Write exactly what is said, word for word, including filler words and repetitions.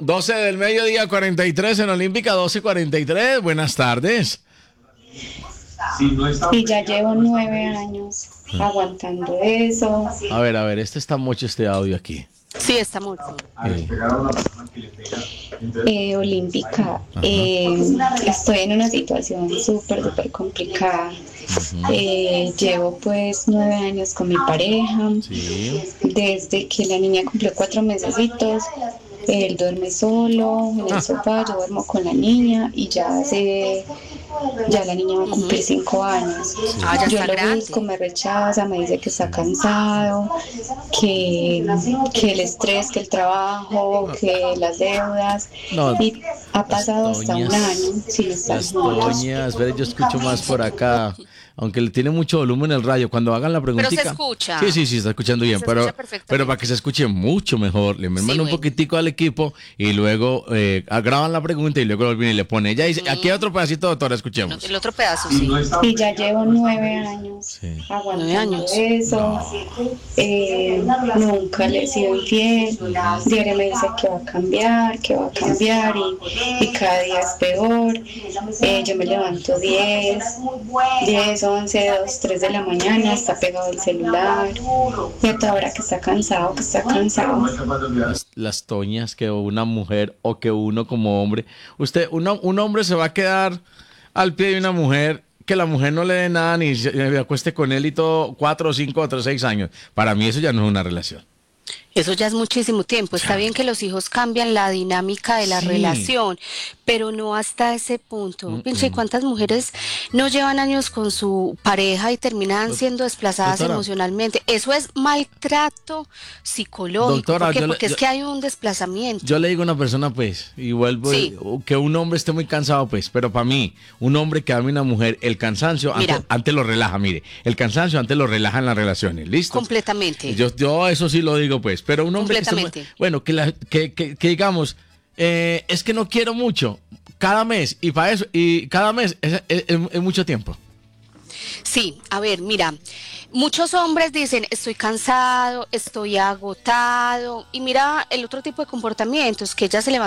doce del mediodía, cuarenta y tres en Olímpica, doce cuarenta y tres. Buenas tardes. Y ya llevo nueve años aguantando eso. A ver, a ver, este está mucho este audio aquí. Sí, está mucho. Eh, Eh, Olímpica, eh, estoy en una situación súper, súper complicada. Eh, llevo pues nueve años con mi pareja. sí. Desde que la niña cumplió cuatro mesecitos, él duerme solo en el sofá, yo duermo con la niña y ya hace, ya la niña va a cumplir cinco años. Ah, ya Yo está lo grande. busco, me rechaza, me dice que está cansado, que, que el estrés, que el trabajo, que las deudas. No, Y ha pasado las hasta un doñas, año sin estar Las juntos. doñas, ver, yo escucho más por acá, aunque le tiene mucho volumen el radio. Cuando hagan la Pero preguntita. se escucha. Sí, sí, sí, está escuchando bien, Se pero, escucha perfectamente. pero para que se escuche mucho mejor, le mandan Sí, un bueno. poquitico al equipo y luego eh, graban la pregunta y luego viene y le pone. Ella dice, aquí hay otro pedacito, doctora, No, escuchemos. el otro pedazo, sí. Y ya llevo nueve años Sí. aguantando Nueve años. eso. Eh, nunca le he sido infiel. Diario me dice que va a cambiar, que va a cambiar y, y cada día es peor. Eh, yo me levanto diez, diez, once, dos, tres de la mañana, está pegado el celular. Y hasta ahora que está cansado, que está cansado. Las, las toñas que una mujer o que uno como hombre. Usted, uno, un hombre se va a quedar al pie de una mujer que la mujer no le dé nada ni se se acueste con él y todo, cuatro, cinco, otros seis años. Para mí eso ya no es una relación. Eso ya es muchísimo tiempo. Está bien que los hijos cambian la dinámica de la Sí. relación, pero no hasta ese punto. Pinche, ¿cuántas mujeres no llevan años con su pareja y terminan siendo desplazadas Doctora. emocionalmente? Eso es maltrato psicológico. Doctora, ¿Por qué? yo le- Porque yo- es que hay un desplazamiento. Yo le digo a una persona, pues, y vuelvo, Sí. que un hombre esté muy cansado, pues, pero para mí, un hombre que ame a una mujer, el cansancio Mira. antes, antes lo relaja, mire, el cansancio antes lo relaja en las relaciones, ¿listo? Completamente. Yo, yo eso sí lo digo, pues, pero un hombre que esté muy- Completamente. bueno, que, la- que, que- que digamos, eh, es que no quiero mucho, cada mes, y para eso, y cada mes es, es- es- es mucho tiempo. Sí, a ver, mira, muchos hombres dicen, estoy cansado, estoy agotado, y mira el otro tipo de comportamientos, que ella se levanta